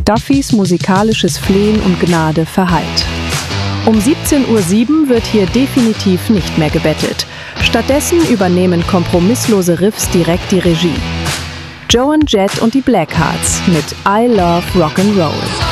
Duffys musikalisches Flehen um Gnade verhallt. Um 17:07 Uhr wird hier definitiv nicht mehr gebettelt. Stattdessen übernehmen kompromisslose Riffs direkt die Regie. Joan Jett und die Blackhearts mit I Love Rock'n'Roll.